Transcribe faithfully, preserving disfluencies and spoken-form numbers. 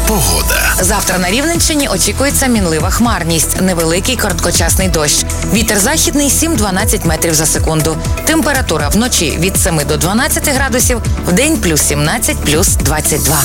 Погода. Завтра на Рівненщині очікується мінлива хмарність, невеликий короткочасний дощ. Вітер західний сім-дванадцять метрів за секунду. Температура вночі від семи до дванадцяти градусів, вдень плюс сімнадцять, плюс двадцять два.